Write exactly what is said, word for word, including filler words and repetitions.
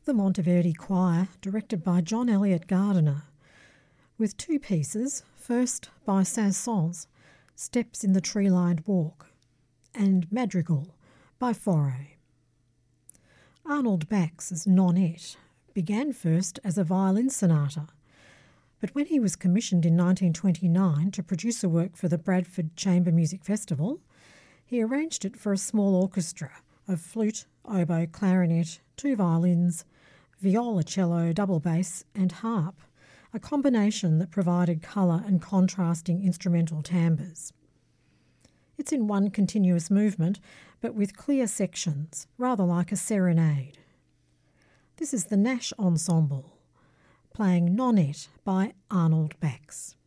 The Monteverdi Choir, directed by John Elliott Gardiner, with two pieces, first by Saint-Saëns, Steps in the Tree-Lined Walk, and Madrigal by Fauré. Arnold Bax's Nonette began first as a violin sonata, but when he was commissioned in nineteen twenty-nine to produce a work for the Bradford Chamber Music Festival, he arranged it for a small orchestra of flute, oboe, clarinet, two violins, viola, cello, double bass and harp, a combination that provided colour and contrasting instrumental timbres. It's in one continuous movement, but with clear sections, rather like a serenade. This is the Nash Ensemble, playing Nonette by Arnold Bax.